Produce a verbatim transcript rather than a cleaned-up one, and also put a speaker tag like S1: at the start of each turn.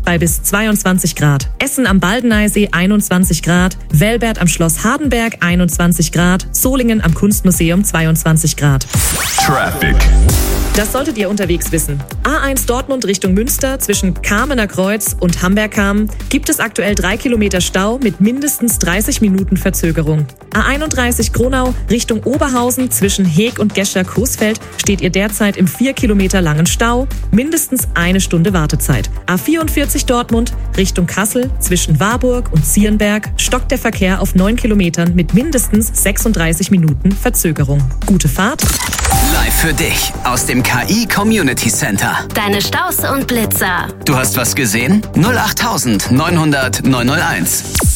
S1: bei bis zweiundzwanzig Grad. Essen am Baldeneysee einundzwanzig Grad, Velbert am Schloss Hardenberg einundzwanzig Grad, Solingen am Kunstmuseum zweiundzwanzig Grad.
S2: Traffic.
S1: Das solltet ihr unterwegs wissen. A eins Dortmund Richtung Münster zwischen Kamener Kreuz und Hamberg-Kamen gibt es aktuell drei Kilometer Stau mit mindestens dreißig Minuten Verzögerung. A einunddreißig Gronau Richtung Oberhausen zwischen Heeg und Gescher-Coesfeld steht ihr derzeit im vier Kilometer langen Stau, mindestens eine Stunde Wartezeit. A vierundvierzig Dortmund Richtung Kassel zwischen Warburg und Zierenberg stockt der Verkehr auf neun Kilometern mit mindestens sechsunddreißig Minuten Verzögerung. Gute Fahrt!
S3: Live für dich aus dem K I Community Center.
S4: Deine Staus und Blitzer.
S3: Du hast was gesehen? null acht neunhundert neunhunderteins.